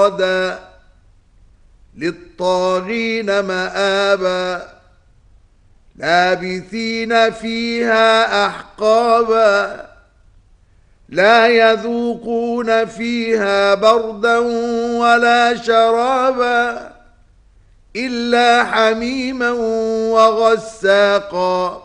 مرصدا للطاغين مآبا لابثين فيها أحقابا لا يذوقون فيها بردا ولا شرابا إلا حميما وغساقا